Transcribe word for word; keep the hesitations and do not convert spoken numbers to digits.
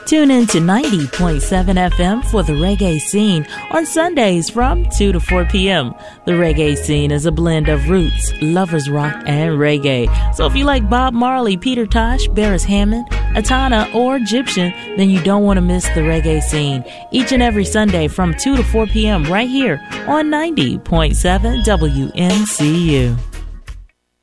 Tune in to ninety point seven F M for the Reggae Scene on Sundays from two to four p.m. The Reggae Scene is a blend of roots, lovers rock, and reggae. So if you like Bob Marley, Peter Tosh, Beres Hammond, Atana, or Egyptian, then you don't want to miss the Reggae Scene each and every Sunday from two to four p.m. right here on ninety point seven W N C U.